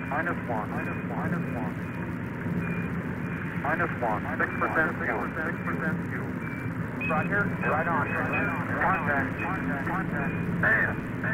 Minus one. Minus one. 6% fuel. 6% fuel. Roger. Right on. Contact. Contact. Contact. Man.